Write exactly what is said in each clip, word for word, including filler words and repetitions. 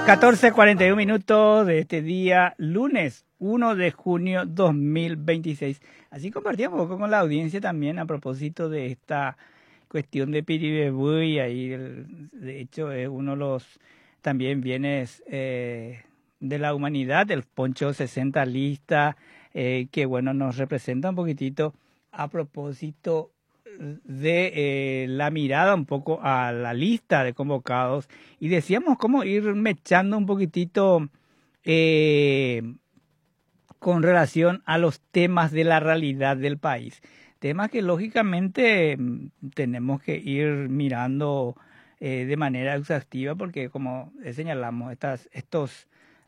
catorce cuarenta y uno minutos de este día, lunes uno de junio dos mil veintiséis. Así compartíamos un poco con la audiencia también a propósito de esta cuestión de Piribebuy. Ahí, el, de hecho, es uno de los también bienes eh, de la humanidad, el poncho sesenta lista, eh, que bueno, nos representa un poquitito a propósito de eh, la mirada un poco a la lista de convocados, y decíamos cómo ir mechando un poquitito eh, con relación a los temas de la realidad del país, temas que lógicamente tenemos que ir mirando eh, de manera exhaustiva, porque como señalamos, estas, estos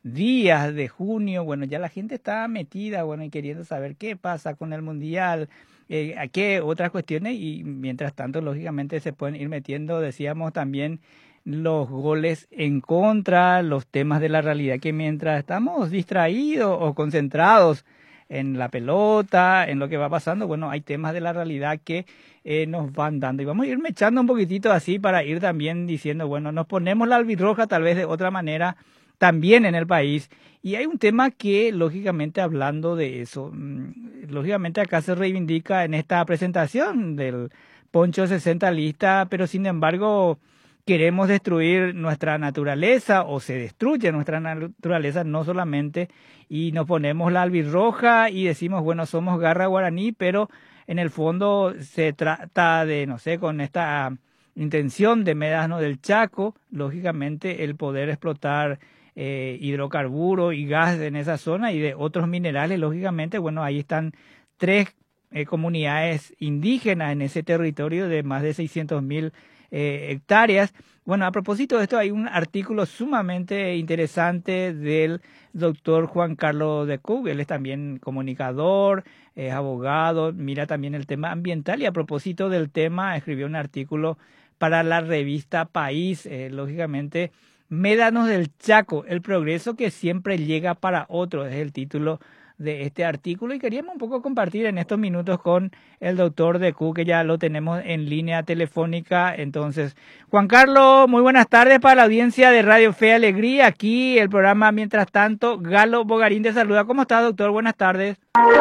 días de junio, bueno, ya la gente está metida, bueno, y queriendo saber qué pasa con el Mundial, eh, a qué otras cuestiones, y mientras tanto, lógicamente, se pueden ir metiendo, decíamos también, los goles en contra, los temas de la realidad, que mientras estamos distraídos o concentrados en la pelota, en lo que va pasando, bueno, hay temas de la realidad que eh, nos van dando, y vamos a ir echando un poquitito así para ir también diciendo, bueno, nos ponemos la albirroja tal vez de otra manera también en el país. Y hay un tema que, lógicamente, hablando de eso, lógicamente acá se reivindica en esta presentación del poncho sesenta lista, pero sin embargo queremos destruir nuestra naturaleza, o se destruye nuestra naturaleza, no solamente, y nos ponemos la albirroja y decimos, bueno, somos garra guaraní, pero en el fondo se trata de, no sé, con esta intención de Médano del Chaco, lógicamente el poder explotar eh, hidrocarburos y gas en esa zona, y de otros minerales, lógicamente, bueno, ahí están tres eh, comunidades indígenas en ese territorio de más de seiscientos mil Eh, hectáreas. Bueno, a propósito de esto, hay un artículo sumamente interesante del doctor Juan Carlos de Cuc. Él es también comunicador, es abogado, mira también el tema ambiental, y a propósito del tema escribió un artículo para la revista País, eh, lógicamente, Médanos del Chaco, el progreso que siempre llega para otros, es el título de este artículo, y queríamos un poco compartir en estos minutos con el doctor de Cuc, que ya lo tenemos en línea telefónica. Entonces, Juan Carlos, muy buenas tardes para la audiencia de Radio Fe y Alegría, aquí el programa Mientras Tanto. Galo Bogarín te saluda. ¿Cómo estás, doctor? Buenas tardes.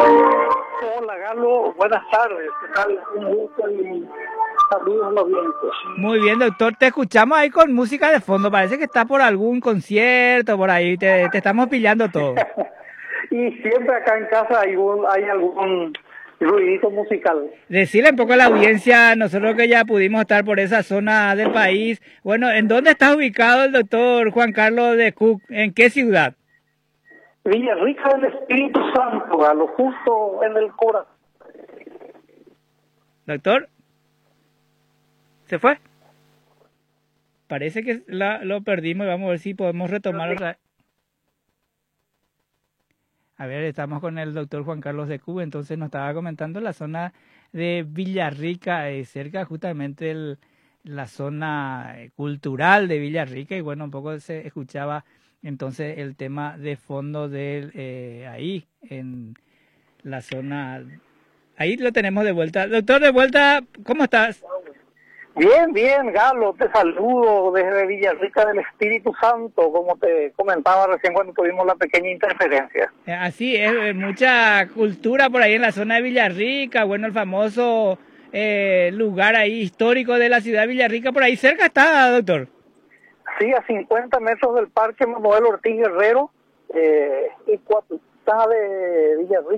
Hola, Galo, buenas tardes. ¿Qué tal? Un gusto y saludos a los vientos. Muy bien, doctor, te escuchamos ahí con música de fondo, parece que está por algún concierto, por ahí, te, te estamos pillando todo. Y siempre acá en casa hay, un, hay algún ruidito musical. Decirle un poco a la audiencia, nosotros que ya pudimos estar por esa zona del país, bueno, ¿en dónde está ubicado el doctor Juan Carlos de Cuc? ¿En qué ciudad? Villarrica del Espíritu Santo, a lo justo en el corazón. Doctor, ¿se fue? Parece que la, lo perdimos, y vamos a ver si podemos retomar otra. A ver, estamos con el doctor Juan Carlos de Cuc, entonces nos estaba comentando la zona de Villarrica, eh, cerca justamente de la zona cultural de Villarrica, y bueno, un poco se escuchaba entonces el tema de fondo de eh, ahí, en la zona, ahí lo tenemos de vuelta. Doctor, de vuelta, ¿cómo estás? Bien, bien, Galo, te saludo desde Villarrica del Espíritu Santo, como te comentaba recién cuando tuvimos la pequeña interferencia. Así es, mucha cultura por ahí en la zona de Villarrica, bueno, el famoso eh, lugar ahí histórico de la ciudad de Villarrica, por ahí cerca está, doctor. Sí, a cincuenta metros del Parque Manuel Ortiz Guerrero, eh, y cuatro está de Villarrica.